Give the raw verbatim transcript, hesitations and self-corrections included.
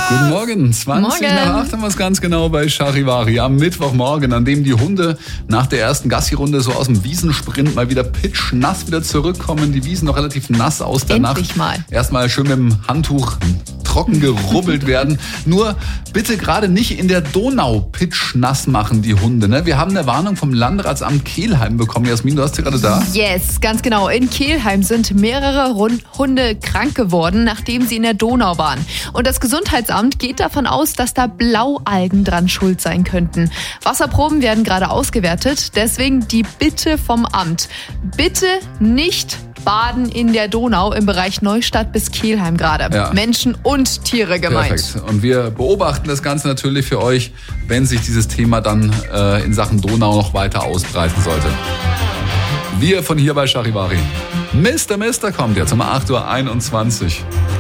Guten Morgen, zwanzig Morgen. nach acht haben wir es ganz genau bei Charivari am Mittwochmorgen, an dem die Hunde nach der ersten Gassi-Runde so aus dem Wiesensprint mal wieder pitschnass wieder zurückkommen. Die Wiesen noch relativ nass aus der Endlich Nacht. mal. Erstmal schön mit dem Handtuch trocken gerubbelt werden. Nur bitte gerade nicht in der Donau pitschnass machen, die Hunde. Ne? Wir haben eine Warnung vom Landratsamt Kelheim bekommen. Jasmin, du hast sie gerade da. Yes, ganz genau. In Kelheim sind mehrere Rund- Hunde krank geworden, nachdem sie in der Donau waren. Und das Gesundheitsamt geht davon aus, dass da Blaualgen dran schuld sein könnten. Wasserproben werden gerade ausgewertet, deswegen die Bitte vom Amt. Bitte nicht baden in der Donau im Bereich Neustadt bis Kelheim gerade. Ja. Menschen und Tiere gemeint. Perfekt. Und wir beobachten das Ganze natürlich für euch, wenn sich dieses Thema dann äh, in Sachen Donau noch weiter ausbreiten sollte. Wir von hier bei Charivari. Mister Mister kommt jetzt um acht Uhr einundzwanzig.